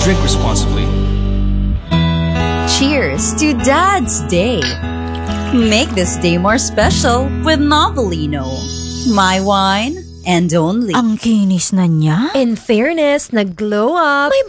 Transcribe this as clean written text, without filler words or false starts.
Drink responsibly. Cheers to Dad's Day. Make this day more special with Novelino. My wine and only. Ang kinis na niya. In fairness, nag-glow up.